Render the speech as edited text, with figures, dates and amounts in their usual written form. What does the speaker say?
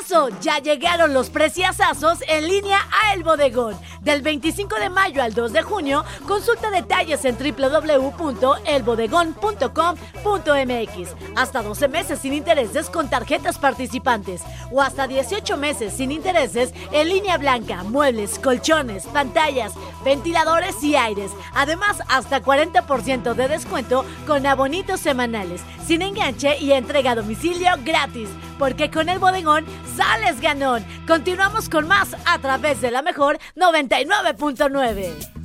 abrazo! Ya llegaron los preciazazos en línea a El Bodegón. Del 25 de mayo al 2 de junio, consulta detalles en www.elbodegón.com.mx. Hasta 12 meses sin intereses con tarjetas participantes o hasta 18 meses sin intereses en línea blanca, muebles, colchones, pantallas, ventiladores y aires. Además, hasta 40% de descuento con abonitos semanales, sin enganche y entrega a domicilio gratis. Porque con El Bodegón sales ganón. Continuamos con más a través de la mejor 99.9.